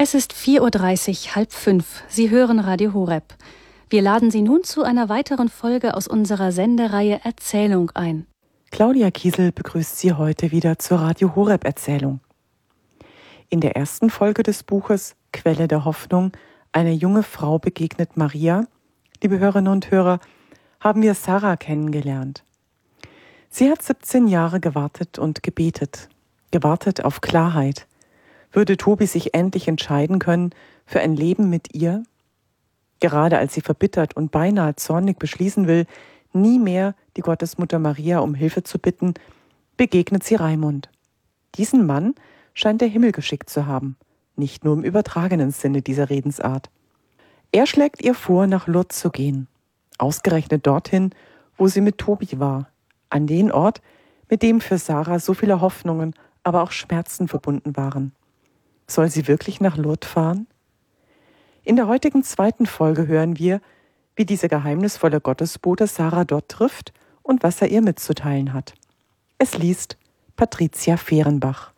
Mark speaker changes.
Speaker 1: Es ist 4:30 Uhr, 4:30. Sie hören Radio Horeb. Wir laden Sie nun zu einer weiteren Folge aus unserer Sendereihe Erzählung ein.
Speaker 2: Claudia Kiesel begrüßt Sie heute wieder zur Radio Horeb Erzählung. In der ersten Folge des Buches Quelle der Hoffnung, eine junge Frau begegnet Maria, liebe Hörerinnen und Hörer, haben wir Sarah kennengelernt. Sie hat 17 Jahre gewartet und gebetet auf Klarheit. Würde Tobi sich endlich entscheiden können für ein Leben mit ihr? Gerade als sie verbittert und beinahe zornig beschließen will, nie mehr die Gottesmutter Maria um Hilfe zu bitten, begegnet sie Raimund. Diesen Mann scheint der Himmel geschickt zu haben, nicht nur im übertragenen Sinne dieser Redensart. Er schlägt ihr vor, nach Lourdes zu gehen, ausgerechnet dorthin, wo sie mit Tobi war, an den Ort, mit dem für Sarah so viele Hoffnungen, aber auch Schmerzen verbunden waren. Soll sie wirklich nach Lourdes fahren? In der heutigen zweiten Folge hören wir, wie dieser geheimnisvolle Gottesbote Sarah dort trifft und was er ihr mitzuteilen hat. Es liest Patricia Fehrenbach.